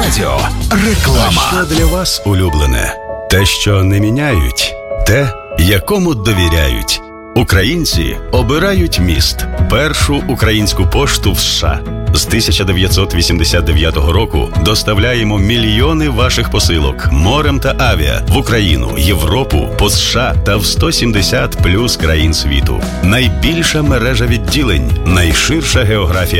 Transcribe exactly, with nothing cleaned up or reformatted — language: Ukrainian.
Радіо. Реклама. А що для вас улюблене? Те, що не міняють, те, якому довіряють. Українці обирають міст. Першу українську пошту в США. З тисяча дев'ятсот вісімдесят дев'ятого року доставляємо мільйони ваших посилок морем та авіа в Україну, Європу, по США та в сто сімдесят плюс країн світу. Найбільша мережа відділень, найширша географія